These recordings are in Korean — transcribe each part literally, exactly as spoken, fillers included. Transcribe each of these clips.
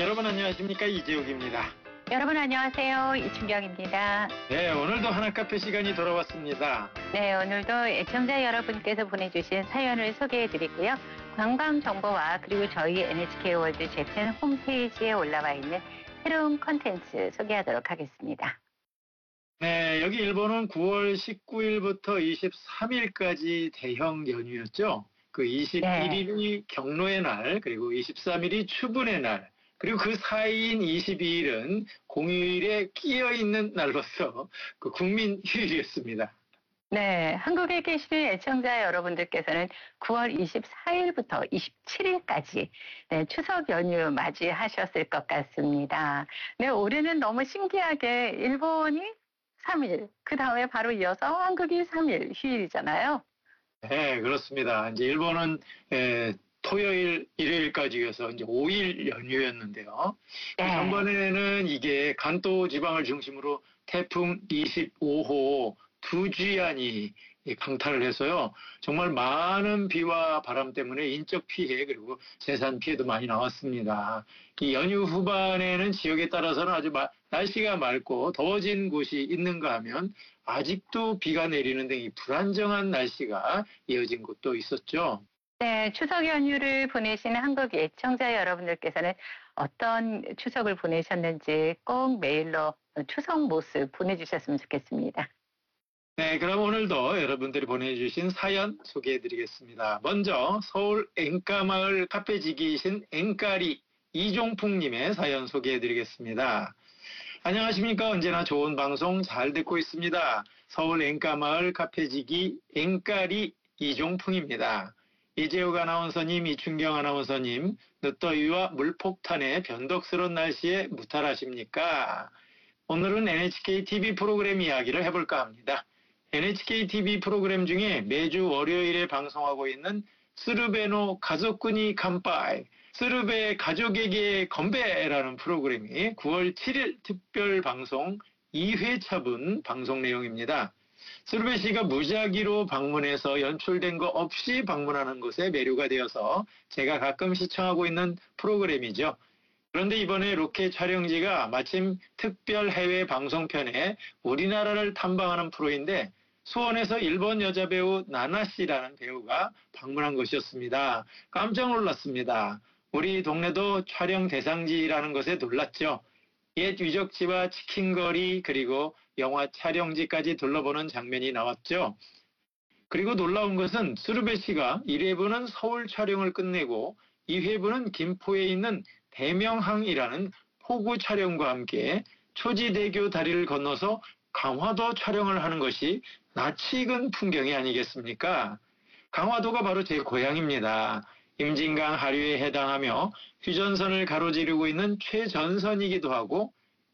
여러분 안녕하십니까, 이재욱입니다. 여러분 안녕하세요. 이춘경입니다. 네, 오늘도 하나카페 시간이 돌아왔습니다. 네, 오늘도 애청자 여러분께서 보내주신 사연을 소개해드리고요. 관광정보와 그리고 저희 엔에이치케이 월드 재팬 홈페이지에 올라와 있는 새로운 컨텐츠 소개하도록 하겠습니다. 네, 여기 일본은 구월 십구일부터 이십삼일까지 대형 연휴였죠. 그 이십일일이 네. 경로의 날, 그리고 이십삼일이 추분의 날, 그리고 그 사이인 이십이일은 공휴일에 끼어있는 날로서 그 국민 휴일이었습니다. 네, 한국에 계시는 애청자 여러분들께서는 구월 이십사일부터 이십칠일까지 네, 추석 연휴 맞이하셨을 것 같습니다. 네, 올해는 너무 신기하게 일본이 삼일, 그 다음에 바로 이어서 한국이 삼일 휴일이잖아요. 네, 그렇습니다. 이제 일본은 에, 토요일, 일요일까지 해서 이제 오일 연휴였는데요. 네. 전번에는 이게 간도 지방을 중심으로 태풍 이십오호 두쥐안이 강타를 해서요. 정말 많은 비와 바람 때문에 인적 피해 그리고 재산 피해도 많이 나왔습니다. 이 연휴 후반에는 지역에 따라서는 아주 마, 날씨가 맑고 더워진 곳이 있는가 하면 아직도 비가 내리는 등이 불안정한 날씨가 이어진 곳도 있었죠. 네, 추석 연휴를 보내신 한국 애청자 여러분들께서는 어떤 추석을 보내셨는지 꼭 메일로 추석 모습 보내주셨으면 좋겠습니다. 네, 그럼 오늘도 여러분들이 보내주신 사연 소개해드리겠습니다. 먼저 서울 앵가마을 카페지기이신 앵까리 이종풍님의 사연 소개해드리겠습니다. 안녕하십니까. 언제나 좋은 방송 잘 듣고 있습니다. 서울 앵가마을 카페지기 앵까리 이종풍입니다. 이재욱 아나운서님, 이춘경 아나운서님, 늦더위와 물폭탄의 변덕스러운 날씨에 무탈하십니까? 오늘은 엔에이치케이 티비 프로그램 이야기를 해볼까 합니다. 엔에이치케이 티비 프로그램 중에 매주 월요일에 방송하고 있는 스르베노 가족군이 간파이, 스르베 가족에게 건배라는 프로그램이 구월 칠일 특별 방송 이회차분 방송 내용입니다. 스르베 씨가 무작위로 방문해서 연출된 거 없이 방문하는 것에 매료가 되어서 제가 가끔 시청하고 있는 프로그램이죠. 그런데 이번에 로켓 촬영지가 마침 특별 해외 방송편에 우리나라를 탐방하는 프로인데 수원에서 일본 여자 배우 나나 씨라는 배우가 방문한 것이었습니다. 깜짝 놀랐습니다. 우리 동네도 촬영 대상지라는 것에 놀랐죠. 옛 유적지와 치킨거리 그리고 영화 촬영지까지 둘러보는 장면이 나왔죠. 그리고 놀라운 것은 스르베 씨가 일 회부는 서울 촬영을 끝내고 이 회부는 김포에 있는 대명항이라는 포구 촬영과 함께 초지대교 다리를 건너서 강화도 촬영을 하는 것이 낯익은 풍경이 아니겠습니까? 강화도가 바로 제 고향입니다. 임진강 하류에 해당하며 휴전선을 가로지르고 있는 최전선이기도 하고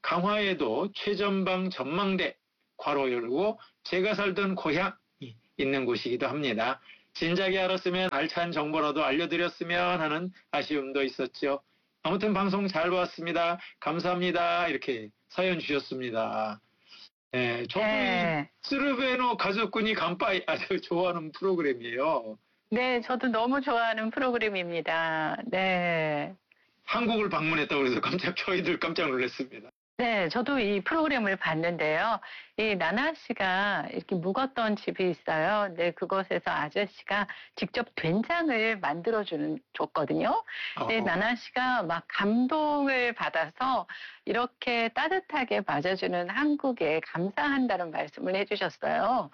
강화에도 최전방 전망대 괄호 열고 제가 살던 고향이 있는 곳이기도 합니다. 진작에 알았으면 알찬 정보라도 알려드렸으면 하는 아쉬움도 있었죠. 아무튼 방송 잘 봤습니다. 감사합니다. 이렇게 사연 주셨습니다. 네, 저도 네. 스르베노 가족군이 간파이 아주 좋아하는 프로그램이에요. 네, 저도 너무 좋아하는 프로그램입니다. 네. 한국을 방문했다고 해서 깜짝 저희들 깜짝 놀랐습니다. 네, 저도 이 프로그램을 봤는데요. 이 나나 씨가 이렇게 묵었던 집이 있어요. 네, 그곳에서 아저씨가 직접 된장을 만들어주는 줬거든요. 네, 나나 씨가 막 감동을 받아서 이렇게 따뜻하게 맞아주는 한국에 감사한다는 말씀을 해주셨어요.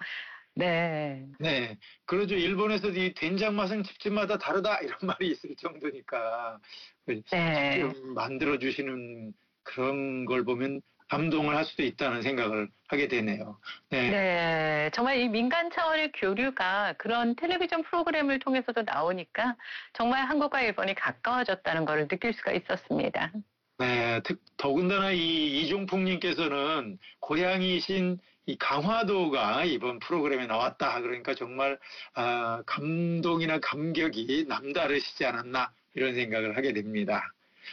네. 네. 그러죠. 일본에서 이 된장 맛은 집집마다 다르다 이런 말이 있을 정도니까 네. 만들어주시는 그런 걸 보면 감동을 할 수도 있다는 생각을 하게 되네요. 네. 네. 정말 이 민간 차원의 교류가 그런 텔레비전 프로그램을 통해서도 나오니까 정말 한국과 일본이 가까워졌다는 걸 느낄 수가 있었습니다. 네. 특, 더군다나 이 이종풍님께서는 고향이신 이 강화도가 이번 프로그램에 나왔다. 그러니까 정말 아, 감동이나 감격이 남다르시지 않았나 이런 생각을 하게 됩니다.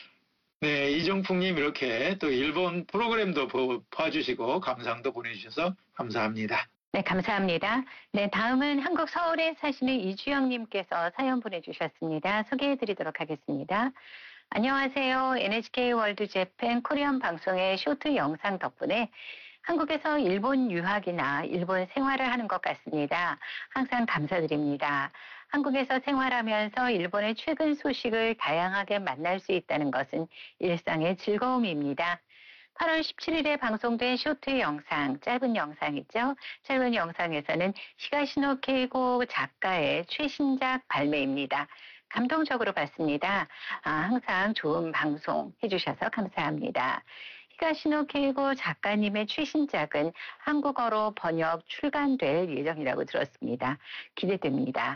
네, 이종풍님 이렇게 또 일본 프로그램도 봐주시고 감상도 보내주셔서 감사합니다. 네, 감사합니다. 네, 다음은 한국 서울에 사시는 이주영님께서 사연 보내주셨습니다. 소개해드리도록 하겠습니다. 안녕하세요. 엔에이치케이 월드 재팬 코리안 방송의 쇼트 영상 덕분에 한국에서 일본 유학이나 일본 생활을 하는 것 같습니다. 항상 감사드립니다. 한국에서 생활하면서 일본의 최근 소식을 다양하게 만날 수 있다는 것은 일상의 즐거움입니다. 팔월 십칠일에 방송된 쇼트 영상, 짧은 영상이죠. 짧은 영상에서는 히가시노 케이고 작가의 최신작 발매입니다. 감동적으로 봤습니다. 아, 항상 좋은 방송 해주셔서 감사합니다. 히가시노 케이고 작가님의 최신작은 한국어로 번역 출간될 예정이라고 들었습니다. 기대됩니다.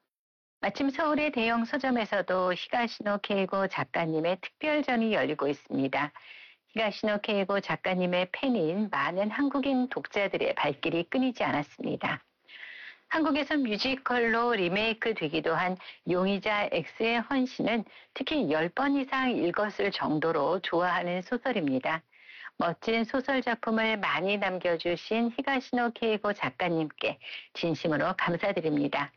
마침 서울의 대형 서점에서도 히가시노 케이고 작가님의 특별전이 열리고 있습니다. 히가시노 케이고 작가님의 팬인 많은 한국인 독자들의 발길이 끊이지 않았습니다. 한국에서 뮤지컬로 리메이크 되기도 한 용의자 X의 헌신은 특히 열 번 이상 읽었을 정도로 좋아하는 소설입니다. 멋진 소설 작품을 많이 남겨주신 히가시노 케이고 작가님께 진심으로 감사드립니다.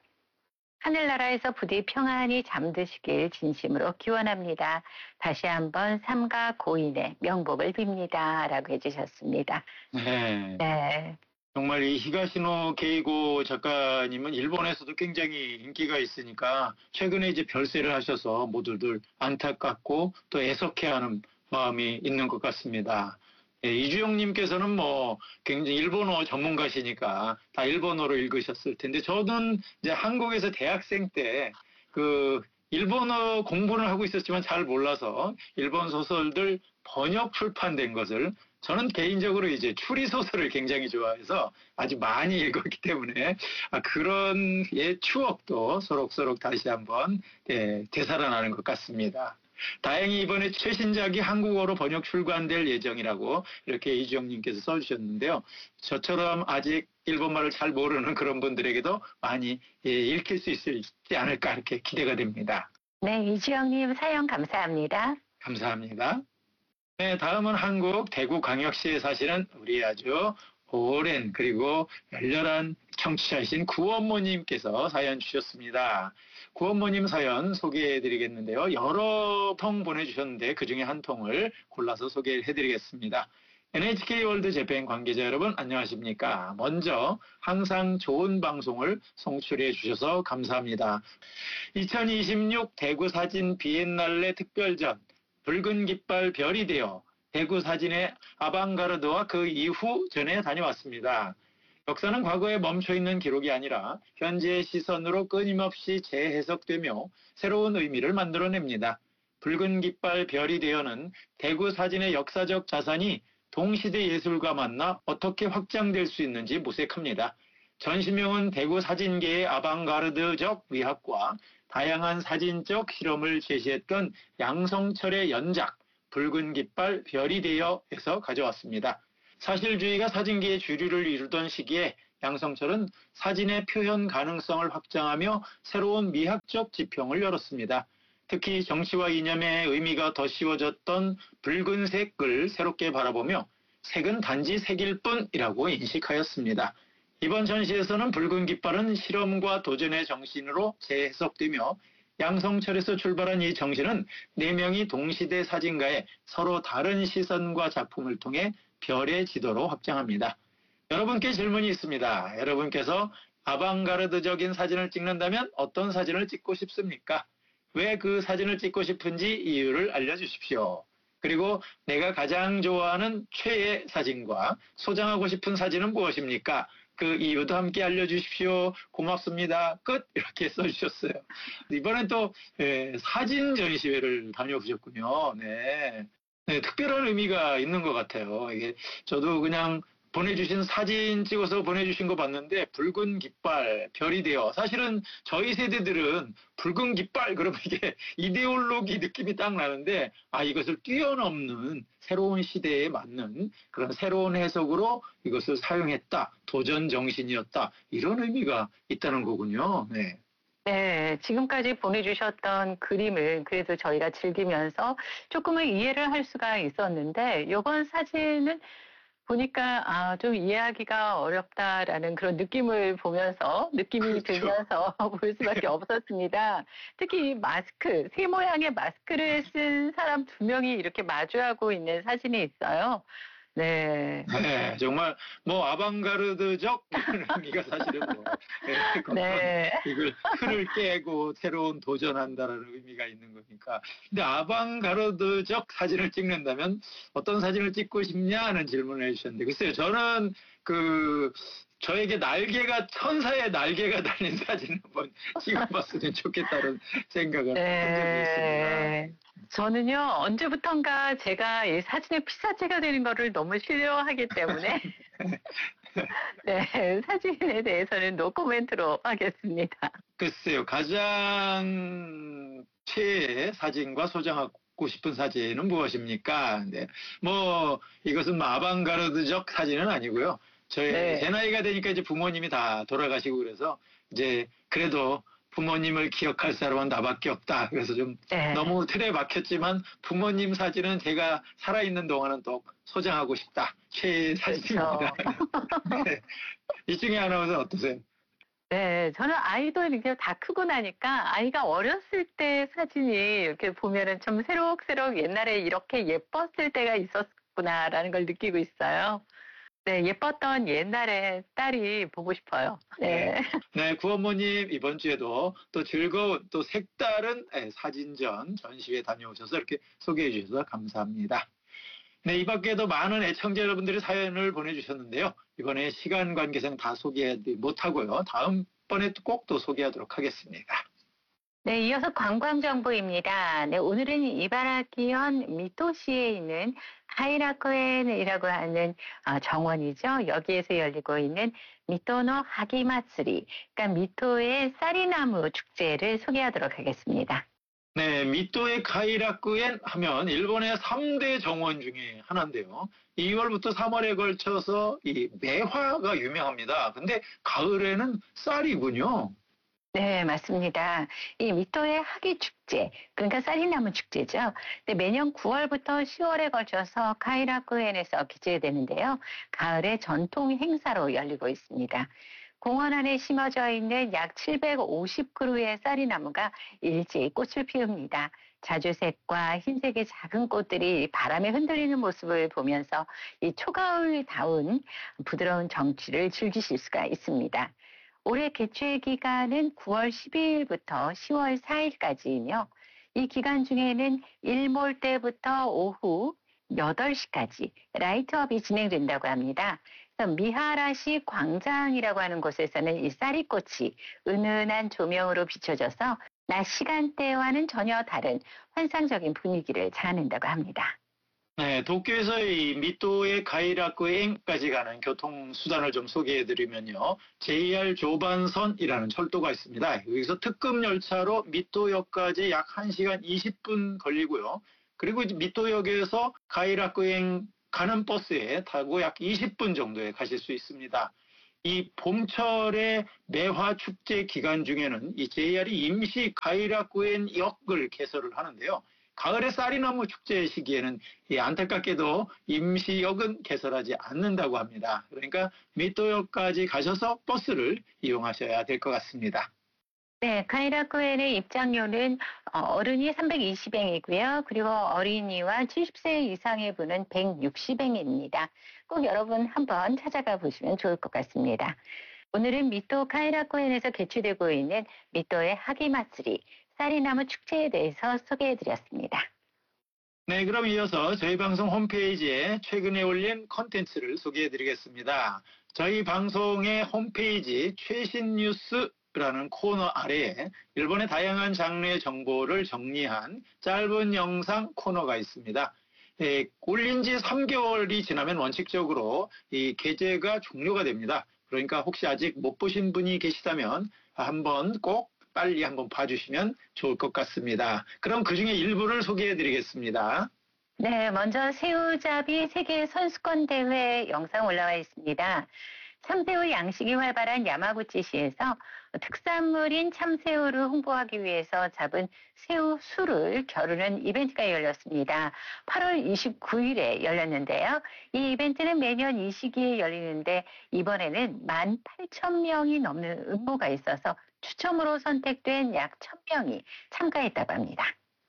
하늘나라에서 부디 평안히 잠드시길 진심으로 기원합니다. 다시 한번 삼가 고인의 명복을 빕니다. 라고 해주셨습니다. 네. 네. 정말 이 히가시노 케이고 작가님은 일본에서도 굉장히 인기가 있으니까 최근에 이제 별세를 하셔서 모두들 안타깝고 또 애석해하는 마음이 있는 것 같습니다. 예, 이주영님께서는 뭐 굉장히 일본어 전문가시니까 다 일본어로 읽으셨을 텐데 저는 이제 한국에서 대학생 때 그 일본어 공부를 하고 있었지만 잘 몰라서 일본 소설들 번역 출판된 것을 저는 개인적으로 이제 추리 소설을 굉장히 좋아해서 아주 많이 읽었기 때문에 아, 그런 예 추억도 서록서록 다시 한번 예, 되살아나는 것 같습니다. 다행히 이번에 최신작이 한국어로 번역 출간될 예정이라고 이렇게 이주영님께서 써주셨는데요. 저처럼 아직 일본말을 잘 모르는 그런 분들에게도 많이 예, 읽힐 수 있지 않을까 이렇게 기대가 됩니다. 네, 이주영님 사연 감사합니다. 감사합니다. 네, 다음은 한국 대구광역시에 사시는 우리 아주 오랜 그리고 열렬한 청취자이신 구원모님께서 사연 주셨습니다. 구원모님 사연 소개해드리겠는데요. 여러 통 보내주셨는데 그중에 한 통을 골라서 소개해드리겠습니다. 엔에이치케이 월드 재팬 관계자 여러분 안녕하십니까. 먼저 항상 좋은 방송을 송출해 주셔서 감사합니다. 이천이십육 대구 사진 비엔날레 특별전 붉은 깃발 별이 되어 대구 사진의 아방가르드와 그 이후 전에 다녀왔습니다. 역사는 과거에 멈춰있는 기록이 아니라 현재의 시선으로 끊임없이 재해석되며 새로운 의미를 만들어냅니다. 붉은 깃발 별이 되어는 대구 사진의 역사적 자산이 동시대 예술과 만나 어떻게 확장될 수 있는지 모색합니다. 전시명은 대구 사진계의 아방가르드적 위학과 다양한 사진적 실험을 제시했던 양성철의 연작 붉은 깃발 별이 되어에서 가져왔습니다. 사실주의가 사진계의 주류를 이루던 시기에 양성철은 사진의 표현 가능성을 확장하며 새로운 미학적 지평을 열었습니다. 특히 정치와 이념의 의미가 더 씌워졌던 붉은색을 새롭게 바라보며 색은 단지 색일 뿐이라고 인식하였습니다. 이번 전시에서는 붉은 깃발은 실험과 도전의 정신으로 재해석되며 양성철에서 출발한 이 정신은 네 명이 동시대 사진가의 서로 다른 시선과 작품을 통해 별의 지도로 확장합니다. 여러분께 질문이 있습니다. 여러분께서 아방가르드적인 사진을 찍는다면 어떤 사진을 찍고 싶습니까? 왜 그 사진을 찍고 싶은지 이유를 알려주십시오. 그리고 내가 가장 좋아하는 최애 사진과 소장하고 싶은 사진은 무엇입니까? 그 이유도 함께 알려주십시오. 고맙습니다. 끝! 이렇게 써주셨어요. 이번엔 또 예, 사진 전시회를 다녀오셨군요. 네. 네, 특별한 의미가 있는 것 같아요. 이게 저도 그냥 보내주신 사진 찍어서 보내주신 거 봤는데 붉은 깃발, 별이 되어 사실은 저희 세대들은 붉은 깃발 그러면 이게 이데올로기 느낌이 딱 나는데 아 이것을 뛰어넘는 새로운 시대에 맞는 그런 새로운 해석으로 이것을 사용했다. 도전 정신이었다. 이런 의미가 있다는 거군요. 네. 네, 지금까지 보내주셨던 그림을 그래도 저희가 즐기면서 조금은 이해를 할 수가 있었는데 이번 사진은 보니까 아 좀 이해하기가 어렵다라는 그런 느낌을 보면서 느낌이 그렇죠. 들면서 볼 수밖에 없었습니다. 특히 이 마스크, 새 모양의 마스크를 쓴 사람 두 명이 이렇게 마주하고 있는 사진이 있어요. 네. 네, 정말 뭐 아방가르드적 이런 의미가 사실은 뭐 예, 그런 네. 이걸 틀을 깨고 새로운 도전한다라는 의미가 있는 거니까. 근데 아방가르드적 사진을 찍는다면 어떤 사진을 찍고 싶냐 하는 질문을 해주셨는데 글쎄요, 저는 그 저에게 날개가 천사의 날개가 달린 사진을 한번 찍어봤으면 좋겠다는 생각을 한 적이 있습니다. 네. 저는요, 언제부턴가 제가 이 사진의 피사체가 되는 거를 너무 싫어하기 때문에, 네, 사진에 대해서는 노코멘트로 하겠습니다. 글쎄요, 가장 최애 사진과 소장하고 싶은 사진은 무엇입니까? 네. 뭐, 이것은 뭐 아방가르드적 사진은 아니고요. 저의, 네. 제 나이가 되니까 이제 부모님이 다 돌아가시고 그래서 이제 그래도 부모님을 기억할 사람은 나밖에 없다. 그래서 좀 네. 너무 틀에 박혔지만 부모님 사진은 제가 살아있는 동안은 또 소장하고 싶다. 최애 사진입니다. 네. 이 중에 하나는 어떠세요? 네, 저는 아이도 이렇게 다 크고 나니까 아이가 어렸을 때 사진이 이렇게 보면은 좀 새록새록 옛날에 이렇게 예뻤을 때가 있었구나라는 걸 느끼고 있어요. 네, 예뻤던 옛날의 딸이 보고 싶어요. 네. 네, 구원모님 이번 주에도 또 즐거운 또 색다른 예, 사진전 전시회 다녀오셔서 이렇게 소개해 주셔서 감사합니다. 네, 이 밖에도 많은 애청자 여러분들이 사연을 보내주셨는데요. 이번에 시간 관계상 다 소개하지 못하고요. 다음번에 꼭 또 소개하도록 하겠습니다. 네, 이어서 관광정보입니다. 네, 오늘은 이바라키현 미토시에 있는 하이라쿠엔이라고 하는 어, 정원이죠. 여기에서 열리고 있는 미토노 하기마츠리, 그러니까 미토의 쌀이나무 축제를 소개하도록 하겠습니다. 네, 미토의 카이라쿠엔 하면 일본의 삼 대 정원 중에 하나인데요. 이월부터 삼월에 걸쳐서 이 매화가 유명합니다. 근데 가을에는 쌀이군요. 네, 맞습니다. 이 미토의 하기 축제, 그러니까 쌀이나무 축제죠. 근데 매년 구월부터 시월에 걸쳐서 카이라쿠엔에서 기재되는데요. 가을의 전통 행사로 열리고 있습니다. 공원 안에 심어져 있는 약 칠백오십 그루의 쌀이나무가 일제히 꽃을 피웁니다. 자주색과 흰색의 작은 꽃들이 바람에 흔들리는 모습을 보면서 이 초가을다운 부드러운 정취를 즐기실 수가 있습니다. 올해 개최 기간은 구월 십이일부터 시월 사일까지이며 이 기간 중에는 일몰 때부터 오후 여덟 시까지 라이트업이 진행된다고 합니다. 그래서 미하라시 광장이라고 하는 곳에서는 이 쌀이꽃이 은은한 조명으로 비춰져서 낮 시간대와는 전혀 다른 환상적인 분위기를 자아낸다고 합니다. 네, 도쿄에서 이 미토의 가이라쿠엔까지 가는 교통수단을 좀 소개해드리면요. 제이알 조반선이라는 철도가 있습니다. 여기서 특급 열차로 미토역까지 약 한 시간 이십 분 걸리고요. 그리고 미토역에서 가이라쿠엔 가는 버스에 타고 약 이십 분 정도에 가실 수 있습니다. 이 봄철의 매화 축제 기간 중에는 이 제이알이 임시 가이라쿠엔 역을 개설을 하는데요. 가을의 쌀이나무 축제 시기에는 이 안타깝게도 임시역은 개설하지 않는다고 합니다. 그러니까 미토역까지 가셔서 버스를 이용하셔야 될 것 같습니다. 네, 카이라쿠엔의 입장료는 어, 어른이 삼백이십 엔이고요. 그리고 어린이와 칠십 세 이상의 분은 백육십 엔입니다. 꼭 여러분 한번 찾아가 보시면 좋을 것 같습니다. 오늘은 미토 카이라쿠엔에서 개최되고 있는 미토의 하기마츠리, 쌀이나무 축제에 대해서 소개해드렸습니다. 네, 그럼 이어서 저희 방송 홈페이지에 최근에 올린 컨텐츠를 소개해드리겠습니다. 저희 방송의 홈페이지 최신 뉴스라는 코너 아래에 일본의 다양한 장르의 정보를 정리한 짧은 영상 코너가 있습니다. 예, 올린 지 삼 개월이 지나면 원칙적으로 이 게재가 종료가 됩니다. 그러니까 혹시 아직 못 보신 분이 계시다면 한번 꼭 빨리 한번 봐주시면 좋을 것 같습니다. 그럼 그 중에 일부를 소개해드리겠습니다. 네, 먼저 새우잡이 세계 선수권 대회 영상 올라와 있습니다. 참새우 양식이 활발한 야마구치시에서 특산물인 참새우를 홍보하기 위해서 잡은 새우 수를 겨루는 이벤트가 열렸습니다. 팔월 이십구일에 열렸는데요. 이 이벤트는 매년 이 시기에 열리는데 이번에는 만 팔천 명이 넘는 응모가 있어서 추첨으로 선택된 약 천 명이 참가했다고 합니다.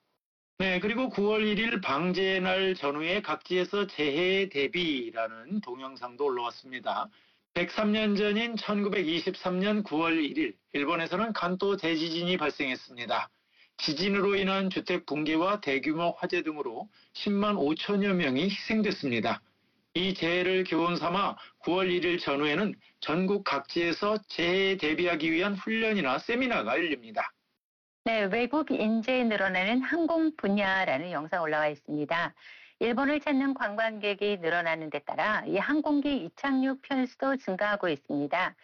네, 그리고 구월 일일 방제의 날 전후에 각지에서 재해 대비라는 동영상도 올라왔습니다. 백삼 년 전인 천구백이십삼년 구월 일일, 일본에서는 간또 대지진이 발생했습니다. 지진으로 인한 주택 붕괴와 대규모 화재 등으로 십만 오천여 명이 희생됐습니다. 이 재해를 교훈 삼아 구월 일일 전후에는 전국 각지에서 재해에 대비하기 위한 훈련이나 세미나가 열립니다. 네, 외국 인재에 늘어나는 항공 분야라는 영상 올라와 있습니다. 일본을 찾는 관광객이 늘어나는 데 따라 이 항공기 이착륙 편수도 증가하고 있습니다.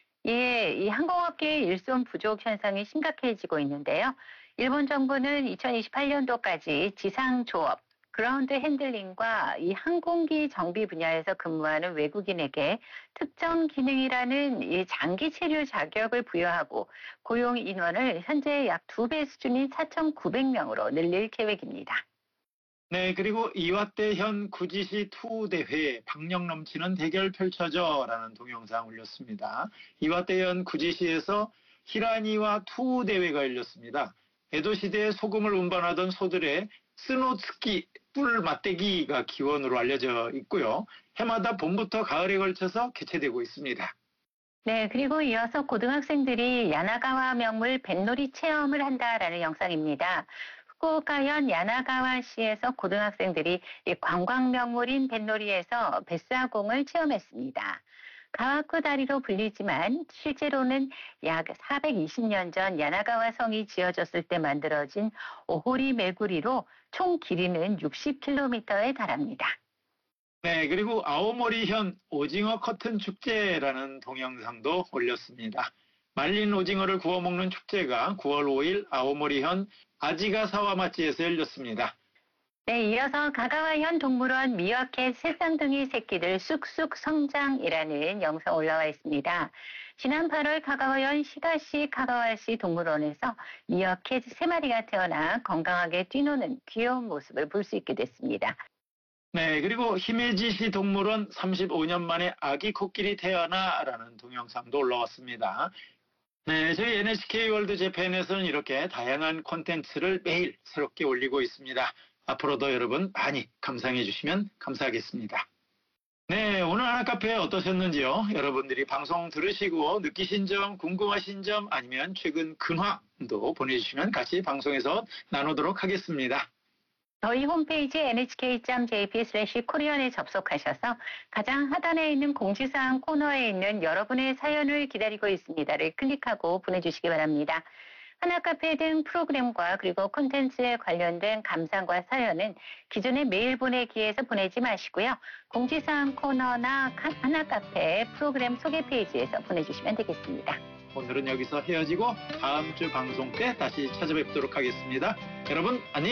예, 이 항공업계의 일손 부족 현상이 심각해지고 있는데요. 일본 정부는 이천이십팔년도까지 지상 조업, 그라운드 핸들링과 이 항공기 정비 분야에서 근무하는 외국인에게 특정 기능이라는 이 장기 체류 자격을 부여하고 고용 인원을 현재 약 두 배 수준인 사천구백 명으로 늘릴 계획입니다. 네, 그리고 이와떼 현 구지시 투 대회 박력 넘치는 대결 펼쳐져라는 동영상 올렸습니다. 이와떼 현 구지시에서 히라니와 투 대회가 열렸습니다. 에도 시대에 소금을 운반하던 소들의 스노츠키 뿔 맞대기가 기원으로 알려져 있고요. 해마다 봄부터 가을에 걸쳐서 개최되고 있습니다. 네, 그리고 이어서 고등학생들이 야나가와 명물 뱃놀이 체험을 한다라는 영상입니다. 후쿠오카현 야나가와시에서 고등학생들이 이 관광 명물인 뱃놀이에서 뱃사공을 체험했습니다. 가와쿠 다리로 불리지만 실제로는 약 사백이십 년 전 야나가와 성이 지어졌을 때 만들어진 오호리 메구리로 총 길이는 육십 킬로미터에 달합니다. 네, 그리고 아오모리현 오징어 커튼 축제라는 동영상도 올렸습니다. 말린 오징어를 구워 먹는 축제가 구월 오일 아오모리현 아지가사와마치에서 열렸습니다. 네, 이어서 가가와현 동물원 미어캣 새쌍둥이 새끼들 쑥쑥 성장이라는 영상 올라와 있습니다. 지난 팔월 가가와현 시가시 가가와시 동물원에서 미어캣 세 마리가 태어나 건강하게 뛰노는 귀여운 모습을 볼 수 있게 됐습니다. 네, 그리고 히메지시 동물원 삼십오 년 만에 아기 코끼리 태어나라는 동영상도 올라왔습니다. 네, 저희 엔에이치케이 월드 재팬에서는 이렇게 다양한 콘텐츠를 매일 새롭게 올리고 있습니다. 앞으로도 여러분 많이 감상해 주시면 감사하겠습니다. 네, 오늘 하나카페 어떠셨는지요? 여러분들이 방송 들으시고 느끼신 점, 궁금하신 점 아니면 최근 근황도 보내주시면 같이 방송에서 나누도록 하겠습니다. 저희 홈페이지 엔에이치케이 닷 제이피 슬래시 코리안에 접속하셔서 가장 하단에 있는 공지사항 코너에 있는 여러분의 사연을 기다리고 있습니다를 클릭하고 보내주시기 바랍니다. 하나카페 등 프로그램과 그리고 콘텐츠에 관련된 감상과 사연은 기존의 메일 보내기에서 보내지 마시고요. 공지사항 코너나 하나카페 프로그램 소개 페이지에서 보내주시면 되겠습니다. 오늘은 여기서 헤어지고 다음 주 방송 때 다시 찾아뵙도록 하겠습니다. 여러분 안녕히